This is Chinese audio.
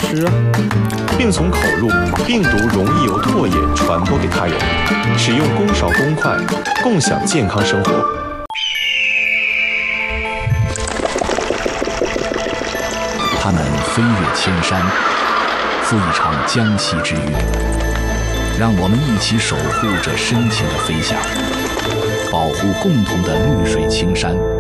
食， 并从口入，病毒容易由唾液传播给他人。使用公勺公筷，共享健康生活。 他们飞越千山，赴一场江西之约。让我们一起守护这深情的飞翔，保护共同的绿水青山。